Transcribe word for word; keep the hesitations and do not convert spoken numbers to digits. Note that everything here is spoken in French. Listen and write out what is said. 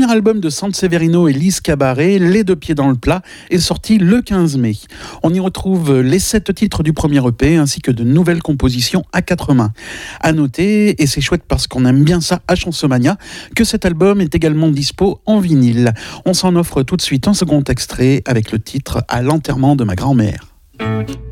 premier album de Sanseverino et Lise Cabaret, Les Deux Pieds dans le Plat, est sorti le quinze mai. On y retrouve les sept titres du premier E P ainsi que de nouvelles compositions à quatre mains. À noter, et c'est chouette parce qu'on aime bien ça à Chansomania, que cet album est également dispo en vinyle. On s'en offre tout de suite un second extrait avec le titre « À l'enterrement de ma grand-mère ».